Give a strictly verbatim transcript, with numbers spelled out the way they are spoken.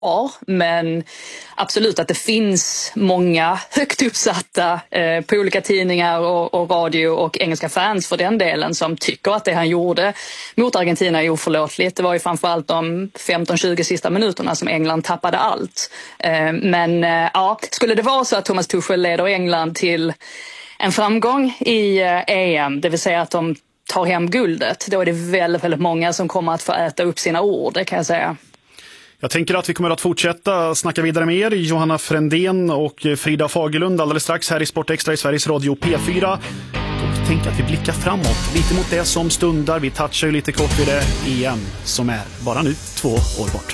Ja, men absolut att det finns många högt uppsatta eh, på olika tidningar och, och radio och engelska fans för den delen som tycker att det han gjorde mot Argentina är oförlåtligt. Det var ju framförallt de femton tjugo sista minuterna som England tappade allt. Eh, men eh, ja, skulle det vara så att Thomas Tuchel leder England till en framgång i eh, E M, det vill säga att de tar hem guldet, då är det väldigt, väldigt många som kommer att få äta upp sina ord, det kan jag säga. Jag tänker att vi kommer att fortsätta snacka vidare med er, Johanna Frändén och Frida Fagerlund, alldeles strax här i Sportextra i Sveriges Radio P fyra. Och tänk att vi blickar framåt, lite mot det som stundar. Vi touchar ju lite kort vid det E M som är bara nu två år bort.